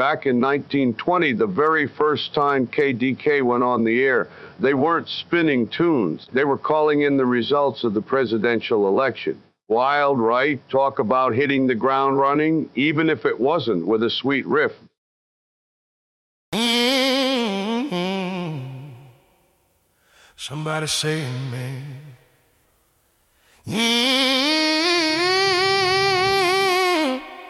back in 1920, the very first time KDK went on the air, they weren't spinning tunes. They were calling in the results of the presidential election. Wild, right? Talk about hitting the ground running, even if it wasn't with a sweet riff. Somebody say, man.